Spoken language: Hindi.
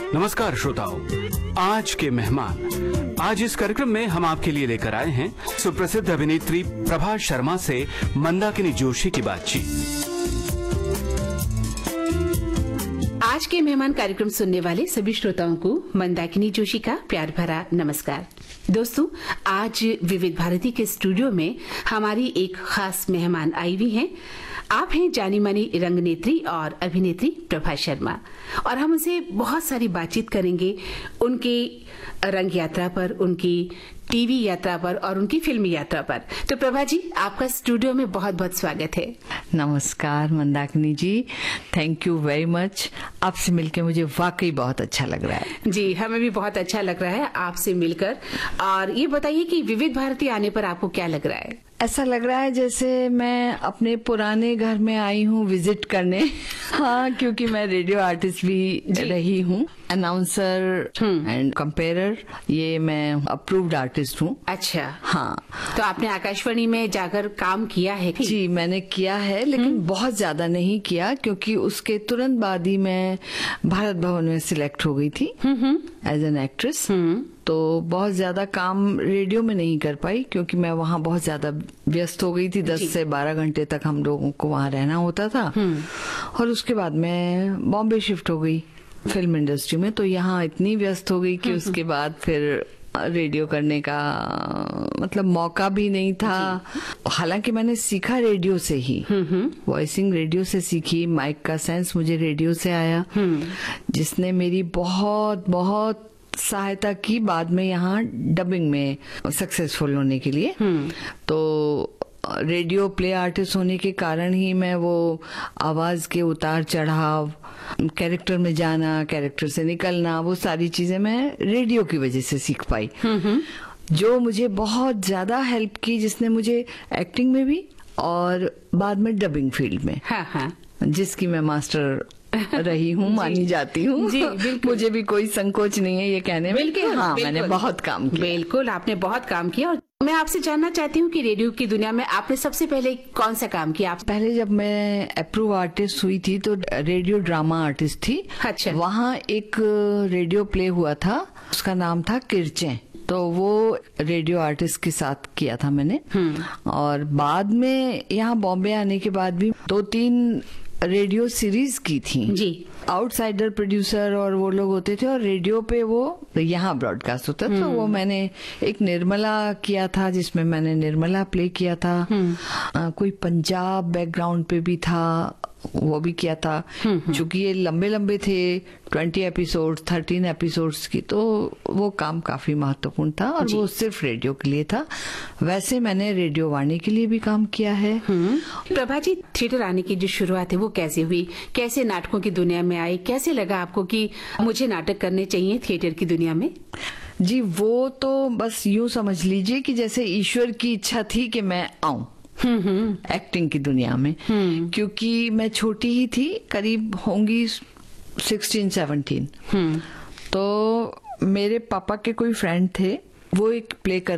नमस्कार श्रोताओं, आज के मेहमान। आज इस कार्यक्रम में हम आपके लिए लेकर आए हैं सुप्रसिद्ध अभिनेत्री प्रभा शर्मा से मंदाकिनी जोशी की बातचीत। आज के मेहमान कार्यक्रम सुनने वाले सभी श्रोताओं को मंदाकिनी जोशी का प्यार भरा नमस्कार। दोस्तों, आज विविध भारती के स्टूडियो में हमारी एक खास मेहमान आई हुई हैं। आप हैं जानी मानी रंगनेत्री और अभिनेत्री प्रभा शर्मा, और हम उनसे बहुत सारी बातचीत करेंगे उनकी रंग यात्रा पर, उनकी टीवी यात्रा पर और उनकी फिल्मी यात्रा पर। तो प्रभा जी, आपका स्टूडियो में बहुत बहुत स्वागत है। नमस्कार मंदाकिनी जी, थैंक यू वेरी मच। आपसे मिलकर मुझे वाकई बहुत अच्छा लग रहा है। जी, हमें भी बहुत अच्छा लग रहा है आपसे मिलकर। और ये बताइए कि विविध भारती आने पर आपको क्या लग रहा है? ऐसा लग रहा है जैसे मैं अपने पुराने घर में आई हूँ विजिट करने। हाँ, क्योंकि मैं रेडियो आर्टिस्ट भी रही हूँ, अनाउंसर एंड कंपेयरर, ये मैं अप्रूव्ड आर्टिस्ट हूँ। अच्छा, हाँ। तो आपने आकाशवाणी में जाकर काम किया है? जी, मैंने किया है, लेकिन बहुत ज्यादा नहीं किया, क्योंकि उसके तुरंत बाद ही मैं भारत भवन में सिलेक्ट हो गई थी एज एन एक्ट्रेस। तो बहुत ज्यादा काम रेडियो में नहीं कर पाई, क्योंकि मैं वहाँ बहुत ज्यादा व्यस्त हो गई थी। 10 से 12 घंटे तक हम लोगों को वहाँ रहना होता था। और उसके बाद मैं बॉम्बे शिफ्ट हो गई फिल्म इंडस्ट्री में। तो यहाँ इतनी व्यस्त हो गई कि उसके बाद फिर रेडियो करने का मतलब मौका भी नहीं था। हालांकि मैंने सीखा रेडियो से ही, वॉइसिंग रेडियो से सीखी, माइक का सेंस मुझे रेडियो से आया, जिसने मेरी बहुत बहुत सहायता की बाद में यहाँ डबिंग में सक्सेसफुल होने के लिए। तो रेडियो प्ले आर्टिस्ट होने के कारण ही मैं वो आवाज के उतार चढ़ाव, कैरेक्टर में जाना, कैरेक्टर से निकलना, वो सारी चीजें मैं रेडियो की वजह से सीख पाई, जो मुझे बहुत ज्यादा हेल्प की, जिसने मुझे एक्टिंग में भी और बाद में डबिंग फील्ड में, जिसकी मैं मास्टर रही हूँ, मानी जाती हूँ। जी, बिल्कुल। मुझे भी कोई संकोच नहीं है ये कहने में कि हाँ, मैंने बहुत काम किया। बिल्कुल, आपने बहुत काम किया। और मैं आपसे जानना चाहती हूँ कि रेडियो की दुनिया में आपने सबसे पहले कौन सा काम किया? पहले जब मैं अप्रूव आर्टिस्ट हुई थी तो रेडियो ड्रामा आर्टिस्ट थी। अच्छा। वहाँ एक रेडियो प्ले हुआ था, उसका नाम था किरचे। तो वो रेडियो आर्टिस्ट के साथ किया था मैंने। और बाद में यहाँ बॉम्बे आने के बाद भी 2-3 रेडियो सीरीज की थी जी। आउटसाइडर प्रोड्यूसर और वो लोग होते थे, और रेडियो पे वो यहाँ ब्रॉडकास्ट होता था। तो वो मैंने एक निर्मला किया था, जिसमें मैंने निर्मला प्ले किया था। कोई पंजाब बैकग्राउंड पे भी था, वो भी किया था। चूंकि ये लंबे लंबे थे, 20 एपिसोड, 13 एपिसोड्स की, तो वो काम काफी महत्वपूर्ण था, और वो सिर्फ रेडियो के लिए था। वैसे मैंने रेडियो वाणी के लिए भी काम किया है। प्रभा जी, थिएटर आने की जो शुरुआत है वो कैसे हुई? कैसे नाटकों की दुनिया में आई? कैसे लगा आपको कि मुझे नाटक करने चाहिए थिएटर की दुनिया में? जी, वो तो बस यूं समझ लीजिए कि जैसे ईश्वर की इच्छा थी कि मैं आऊं एक्टिंग की दुनिया में। क्योंकि मैं छोटी ही थी, करीब होंगी 16-17। तो मेरे पापा के कोई फ्रेंड थे, वो एक प्ले कर